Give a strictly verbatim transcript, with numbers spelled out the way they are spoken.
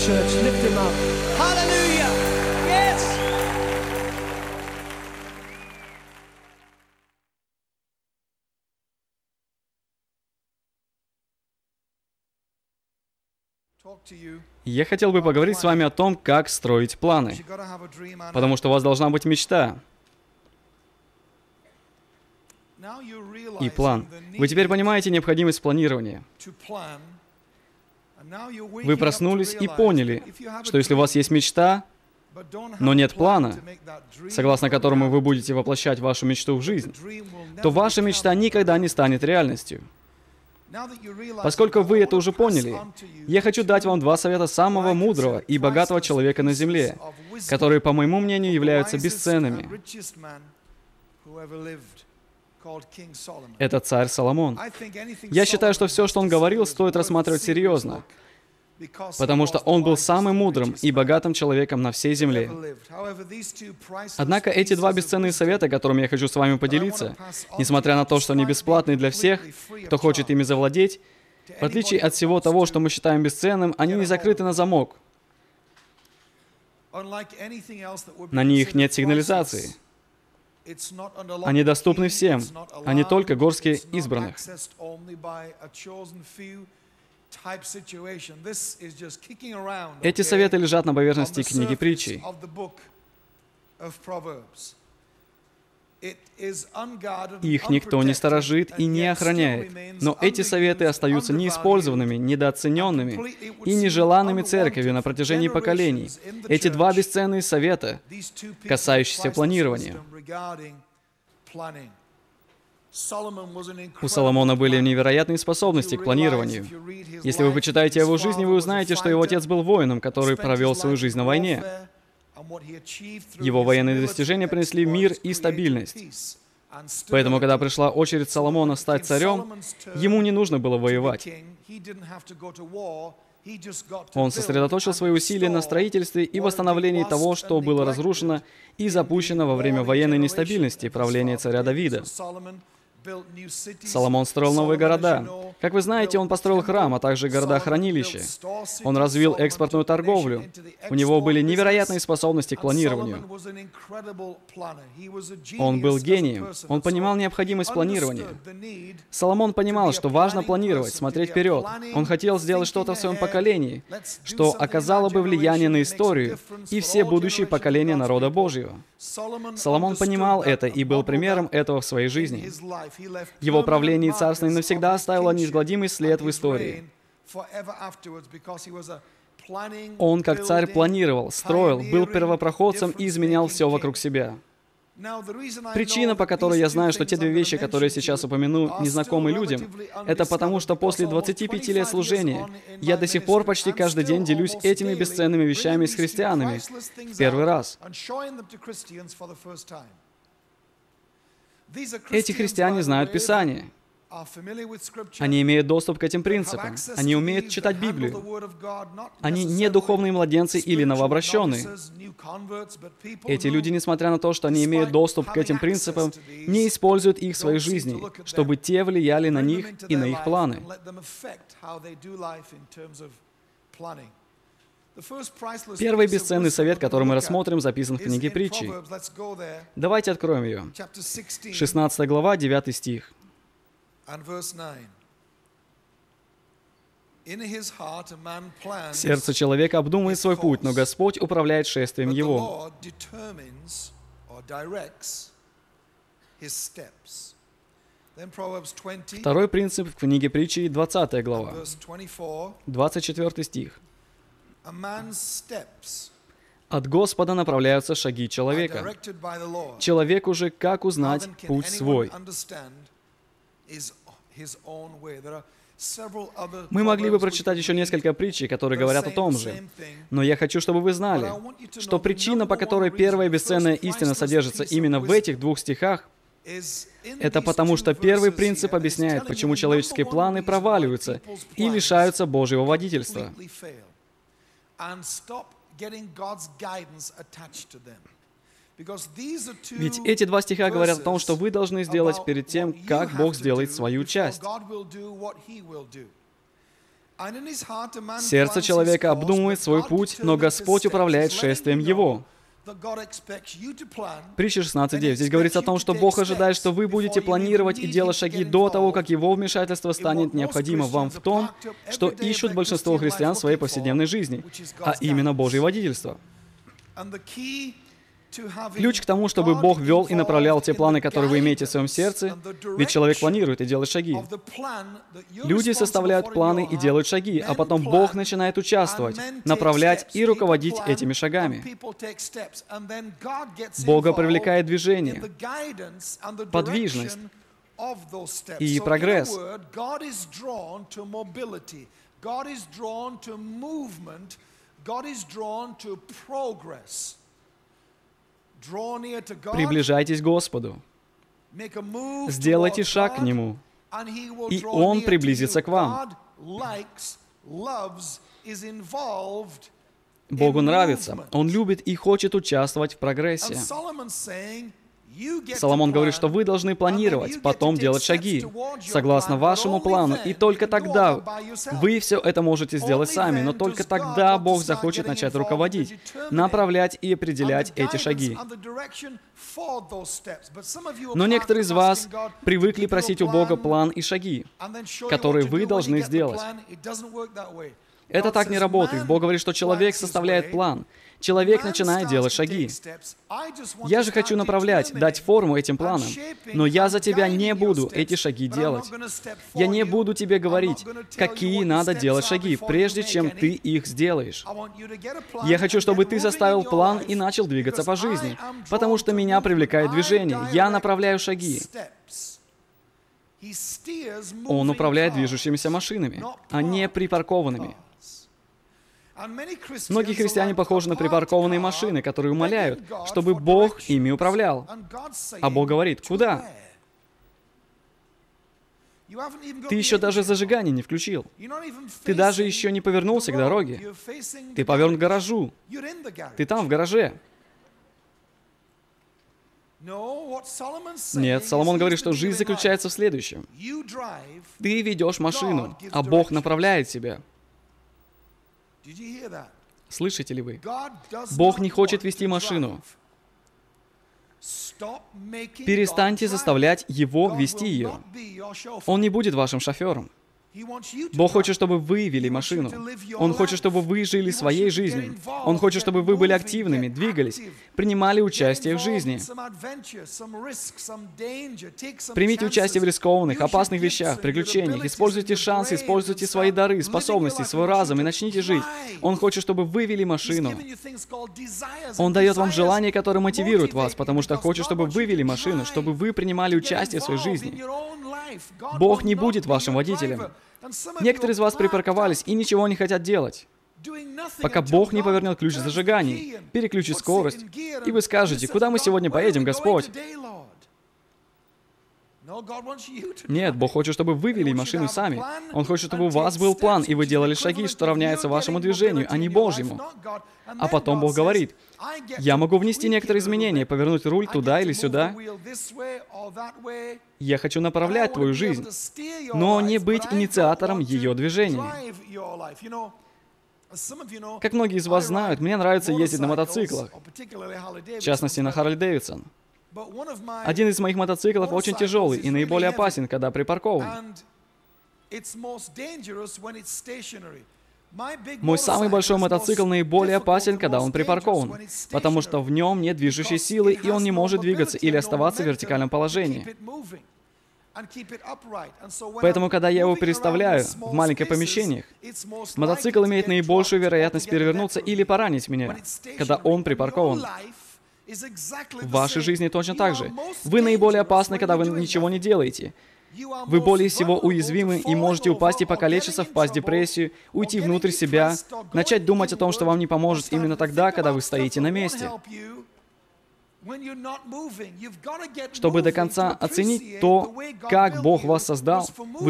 church. Lift him up. Hallelujah. Yes. Я хотел бы поговорить с вами о том, как строить планы, потому что у вас должна быть мечта и план. Вы теперь понимаете необходимость планирования. Вы проснулись и поняли, что если у вас есть мечта, но нет плана, согласно которому вы будете воплощать вашу мечту в жизнь, то ваша мечта никогда не станет реальностью. Поскольку вы это уже поняли, я хочу дать вам два совета самого мудрого и богатого человека на земле, которые, по моему мнению, являются бесценными. Это царь Соломон. Я считаю, что все, что он говорил, стоит рассматривать серьезно, потому что он был самым мудрым и богатым человеком на всей земле. Однако эти два бесценные совета, которыми я хочу с вами поделиться, несмотря на то, что они бесплатные для всех, кто хочет ими завладеть, в отличие от всего того, что мы считаем бесценным, они не закрыты на замок. На них нет сигнализации. Они доступны всем, а не только горстке избранных. Эти советы лежат на поверхности книги Притчи. Их никто не сторожит и не охраняет, но эти советы остаются неиспользованными, недооцененными и нежеланными церковью на протяжении поколений. Эти два бесценные совета, касающиеся планирования. У Соломона были невероятные способности к планированию. Если вы почитаете о его жизни, вы узнаете, что его отец был воином, который провел свою жизнь на войне. Его военные достижения принесли мир и стабильность. Поэтому, когда пришла очередь Соломона стать царем, ему не нужно было воевать. Он сосредоточил свои усилия на строительстве и восстановлении того, что было разрушено и запущено во время военной нестабильности правления царя Давида. Соломон строил новые города. Как вы знаете, он построил храм, а также города-хранилища. Он развил экспортную торговлю. У него были невероятные способности к планированию. Он был гением. Он понимал необходимость планирования. Соломон понимал, что важно планировать, смотреть вперед. Он хотел сделать что-то в своем поколении, что оказало бы влияние на историю и все будущие поколения народа Божьего. Соломон понимал это и был примером этого в своей жизни. Его правление и царство навсегда оставило неизгладимый след в истории. Он, как царь, планировал, строил, был первопроходцем и изменял все вокруг себя. Причина, по которой я знаю, что те две вещи, которые я сейчас упомяну, незнакомы людям, это потому, что после двадцати пяти лет служения я до сих пор почти каждый день делюсь этими бесценными вещами с христианами в первый раз. Эти христиане знают Писание. Они имеют доступ к этим принципам. Они умеют читать Библию. Они не духовные младенцы или новообращенные. Эти люди, несмотря на то, что они имеют доступ к этим принципам, не используют их в своей жизни, чтобы те влияли на них и на их планы. Первый бесценный совет, который мы рассмотрим, записан в книге Притчи. Давайте откроем ее. шестнадцатая глава, девятый стих. «Сердце человека обдумывает свой путь, но Господь управляет шествием его». Второй принцип в книге Притчи, двадцатая глава, двадцать четвёртый стих. «От Господа направляются шаги человека. Человеку же как узнать путь свой?» Мы могли бы прочитать еще несколько притчей, которые говорят о том же. Но я хочу, чтобы вы знали, что причина, по которой первая бесценная истина содержится именно в этих двух стихах, это потому, что первый принцип объясняет, почему человеческие планы проваливаются и лишаются Божьего водительства. Ведь эти два стиха говорят о том, что вы должны сделать перед тем, как Бог сделает свою часть. Сердце человека обдумывает свой путь, но Господь управляет шествием его. Притча шестнадцать девять. Здесь говорится о том, что Бог ожидает, что вы будете планировать и делать шаги до того, как Его вмешательство станет необходимо вам в том, что ищут большинство христиан в своей повседневной жизни, а именно Божье водительство. Ключ к тому, чтобы Бог вел и направлял те планы, которые вы имеете в своем сердце, ведь человек планирует и делает шаги. Люди составляют планы и делают шаги, а потом Бог начинает участвовать, направлять и руководить этими шагами. Бога привлекает движение, подвижность и прогресс. Приближайтесь к Господу, сделайте шаг к Нему, и Он приблизится к вам. Богу нравится, Он любит и хочет участвовать в прогрессе. Соломон говорит, что вы должны планировать, потом делать шаги, согласно вашему плану, и только тогда вы все это можете сделать сами, но только тогда Бог захочет начать руководить, направлять и определять эти шаги. Но некоторые из вас привыкли просить у Бога план и шаги, которые вы должны сделать. Это так не работает. Бог говорит, что человек составляет план. Человек начинает делать шаги. Я же хочу направлять, дать форму этим планам, но я за тебя не буду эти шаги делать. Я не буду тебе говорить, какие надо делать шаги, прежде чем ты их сделаешь. Я хочу, чтобы ты составил план и начал двигаться по жизни, потому что меня привлекает движение. Я направляю шаги. Он управляет движущимися машинами, а не припаркованными. Многие христиане похожи на припаркованные машины, которые умоляют, чтобы Бог ими управлял. А Бог говорит, куда? Ты еще даже зажигание не включил. Ты даже еще не повернулся к дороге. Ты повернут к гаражу. Ты там, в гараже. Нет, Соломон говорит, что жизнь заключается в следующем. Ты ведешь машину, а Бог направляет тебя. Слышите ли вы? Бог не хочет вести машину. Перестаньте заставлять Его вести ее. Он не будет вашим шофером. Бог хочет, чтобы вы вели машину. Он хочет, чтобы вы жили своей жизнью. Он хочет, чтобы вы были активными, двигались, принимали участие в жизни. Примите участие в рискованных, опасных вещах, приключениях. Используйте шансы, используйте свои дары, способности, свой разум и начните жить. Он хочет, чтобы вы вели машину. Он дает вам желания, которые мотивируют вас, потому что хочет, чтобы вы вели машину, чтобы вы принимали участие в своей жизни. Бог не будет вашим водителем. Некоторые из вас припарковались и ничего не хотят делать, пока Бог не повернет ключ зажигания, переключит скорость, и вы скажете, куда мы сегодня поедем, Господь? Нет, Бог хочет, чтобы вы вели машину сами. Он хочет, чтобы у вас был план, и вы делали шаги, что равняется вашему движению, а не Божьему. А потом Бог говорит, я могу внести некоторые изменения, повернуть руль туда или сюда. Я хочу направлять твою жизнь, но не быть инициатором ее движения. Как многие из вас знают, мне нравится ездить на мотоциклах, в частности, на Харли Дэвидсон. Один из моих мотоциклов очень тяжелый и наиболее опасен, когда припаркован. Мой самый большой мотоцикл наиболее опасен, когда он припаркован, потому что в нем нет движущей силы, и он не может двигаться или оставаться в вертикальном положении. Поэтому, когда я его переставляю в маленьких помещениях, мотоцикл имеет наибольшую вероятность перевернуться или поранить меня, когда он припаркован. В вашей жизни точно так же. Вы наиболее опасны, когда вы ничего не делаете. Вы более всего уязвимы и можете упасть и покалечиться, впасть в депрессию, уйти внутрь себя, начать думать о том, что вам не поможет именно тогда, когда вы стоите на месте. Чтобы до конца оценить то, как Бог вас создал, вы